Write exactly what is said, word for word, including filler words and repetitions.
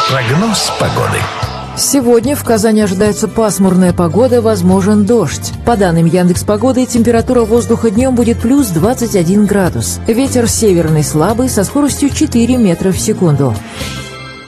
Прогноз погоды. Сегодня в Казани ожидается пасмурная погода, возможен дождь. По данным Яндекс.Погоды, температура воздуха днем будет плюс двадцать один градус. Ветер северный слабый со скоростью четыре метра в секунду.